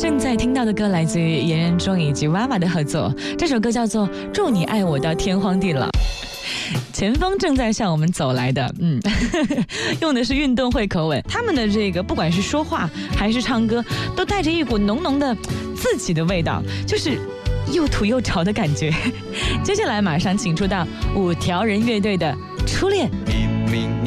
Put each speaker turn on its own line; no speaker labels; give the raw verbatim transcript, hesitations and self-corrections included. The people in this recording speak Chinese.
正在听到的歌来自于严仁中以及娃娃的合作，这首歌叫做《祝你爱我到天荒地老》。前方正在向我们走来的，嗯，用的是运动会口吻，他们的这个不管是说话还是唱歌，都带着一股浓浓的自己的味道，就是又土又潮的感觉。接下来马上请出到五条人乐队的《初恋》。
明明